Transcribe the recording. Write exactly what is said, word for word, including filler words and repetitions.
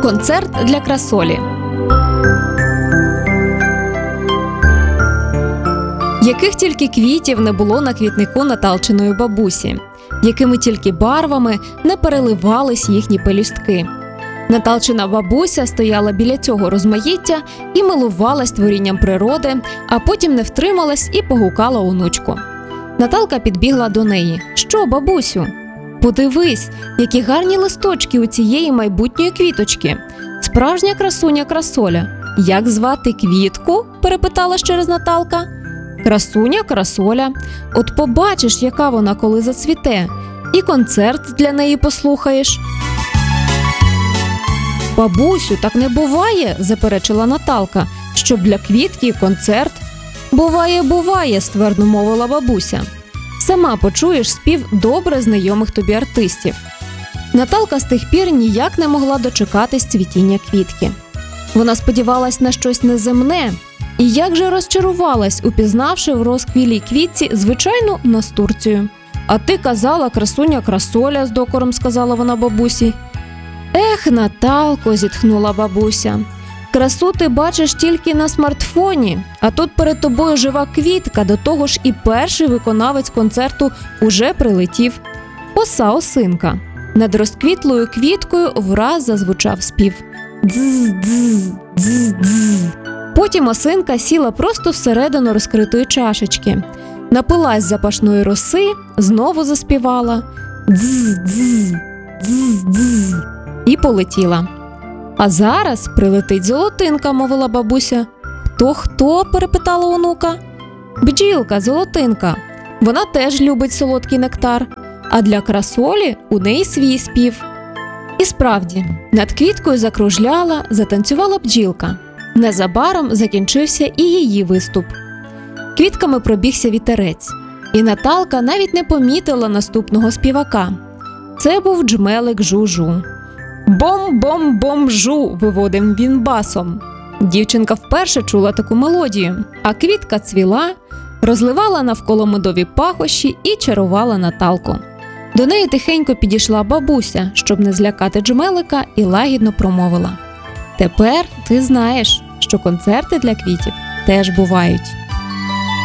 Концерт для красолі. Яких тільки квітів не було на квітнику Наталчиної бабусі, якими тільки барвами не переливались їхні пелюстки. Наталчина бабуся стояла біля цього розмаїття і милувалась творінням природи, а потім не втрималась і погукала онучку. Наталка підбігла до неї. «Що, бабусю? Подивись, які гарні листочки у цієї майбутньої квіточки. Справжня красуня-красоля. Як звати квітку?» – перепитала ще раз Наталка. «Красуня-красоля. От побачиш, яка вона, коли зацвіте. І концерт для неї послухаєш». «Бабусю, так не буває», – заперечила Наталка, – «щоб для квітки концерт». «Буває, буває», – ствердно мовила бабуся. «Сама почуєш спів добре знайомих тобі артистів». Наталка з тих пір ніяк не могла дочекатись цвітіння квітки. Вона сподівалась на щось неземне, і як же розчарувалась, упізнавши в розквілій квітці звичайну настурцію. «А ти казала, красуня-красоля», – з докором сказала вона бабусі. «Ех, Наталко», – зітхнула бабуся, – «красу ти бачиш тільки на смартфоні, а тут перед тобою жива квітка, до того ж і перший виконавець концерту уже прилетів. Оса осинка». Над розквітлою квіткою враз зазвучав спів. Дз, дз, дз, дз. Потім осинка сіла просто всередину розкритої чашечки, напилась запашної роси, знову заспівала дз, дз, дз, дз і полетіла. «А зараз прилетить золотинка», – мовила бабуся. «Хто-хто?» – перепитала онука. «Бджілка, золотинка. Вона теж любить солодкий нектар, а для красолі у неї свій спів». І справді, над квіткою закружляла, затанцювала бджілка. Незабаром закінчився і її виступ. Квітками пробігся вітерець, і Наталка навіть не помітила наступного співака. Це був джмелик Жу-Жу. «Бом-бом-бом-жу!» – виводив він басом. Дівчинка вперше чула таку мелодію, а квітка цвіла, розливала навколо медові пахощі і чарувала Наталку. До неї тихенько підійшла бабуся, щоб не злякати джмелика, і лагідно промовила: «Тепер ти знаєш, що концерти для квітів теж бувають».